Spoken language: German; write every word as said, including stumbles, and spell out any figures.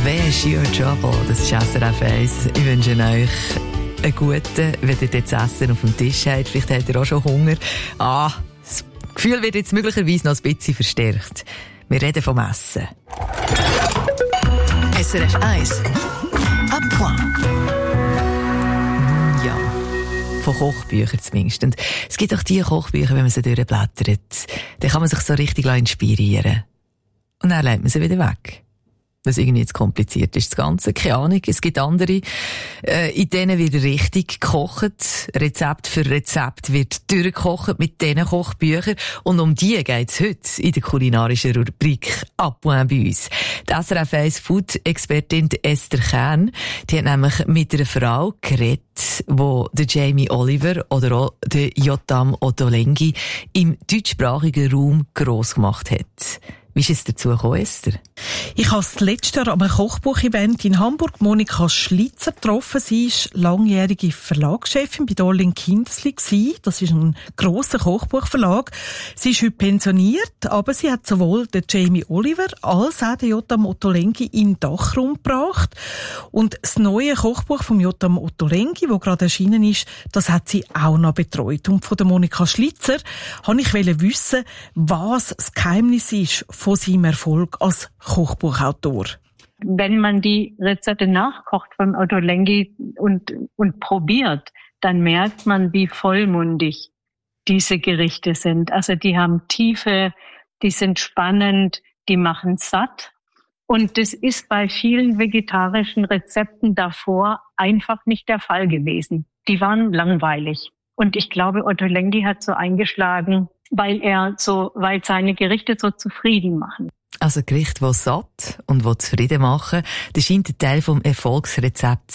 Where's Your Trouble? Das ist S R F eins. Ich wünsche euch einen guten, wenn ihr jetzt Essen auf dem Tisch habt. Vielleicht habt ihr auch schon Hunger. Ah, das Gefühl wird jetzt möglicherweise noch ein bisschen verstärkt. Wir reden vom Essen. S R F eins. À point. Ja, von Kochbüchern zumindest. Und es gibt auch die Kochbücher, wenn man sie durchblättert, dann kann man sich so richtig inspirieren. Und dann legt man sie wieder weg. Was irgendwie zu kompliziert ist, das Ganze. Keine Ahnung. Es gibt andere, äh, in denen wird richtig gekocht. Rezept für Rezept wird durchgekocht mit diesen Kochbüchern. Und um die geht's heute in der kulinarischen Rubrik «À point» bei uns. Die S R F eins Food-Expertin Esther Kern, die hat nämlich mit einer Frau geredet, die der Jamie Oliver oder auch der Yotam Ottolenghi im deutschsprachigen Raum gross gemacht hat. Wie ist es dazu gekommen, Esther? Ich habe das letzte Jahr an einem Kochbuch-Event in Hamburg Monika Schlitzer getroffen. Sie ist langjährige Verlagschefin bei Dorling Kindersley gewesen. Das ist ein grosser Kochbuchverlag. Sie ist heute pensioniert, aber sie hat sowohl den Jamie Oliver als auch den Yotam Ottolenghi in den Dachraum gebracht. Und das neue Kochbuch vom Yotam Ottolenghi, das gerade erschienen ist, das hat sie auch noch betreut. Und von der Monika Schlitzer wollte ich wissen, was das Geheimnis ist von seinem Erfolg als Kochbuchautor. Wenn man die Rezepte nachkocht von Ottolenghi und, und probiert, dann merkt man, wie vollmundig diese Gerichte sind. Also die haben Tiefe, die sind spannend, die machen satt. Und das ist bei vielen vegetarischen Rezepten davor einfach nicht der Fall gewesen. Die waren langweilig. Und ich glaube, Ottolenghi hat so eingeschlagen, weil er so, weil seine Gerichte so zufrieden machen. Also Gerichte, die satt und die zufrieden machen, das scheint ein Teil vom Erfolgsrezept